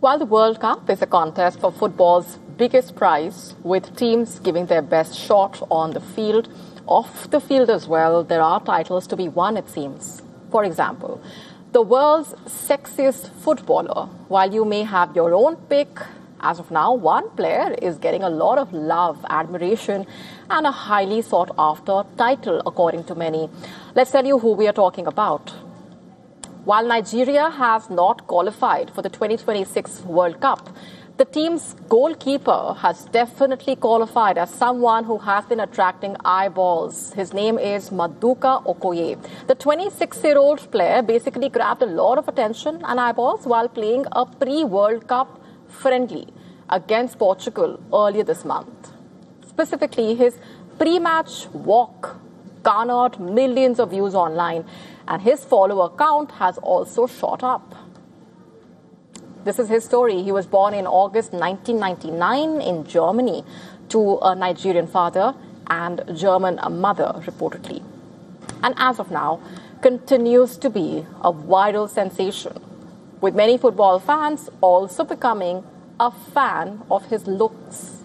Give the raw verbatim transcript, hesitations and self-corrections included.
While the World Cup is a contest for football's biggest prize, with teams giving their best shot on the field, off the field as well, there are titles to be won, it seems. For example, the world's sexiest footballer. While you may have your own pick, as of now, one player is getting a lot of love, admiration, and a highly sought-after title, according to many. Let's tell you who we are talking about. While Nigeria has not qualified for the twenty twenty-six World Cup, the team's goalkeeper has definitely qualified as someone who has been attracting eyeballs. His name is Maduka Okoye. The twenty-six-year-old player basically grabbed a lot of attention and eyeballs while playing a pre-World Cup friendly against Portugal earlier this month. Specifically, his pre-match walk garnered millions of views online, and his follower count has also shot up. This is his story. He was born in August nineteen ninety-nine in Germany to a Nigerian father and German mother, reportedly. And as of now, continues to be a viral sensation, with many football fans also becoming a fan of his looks.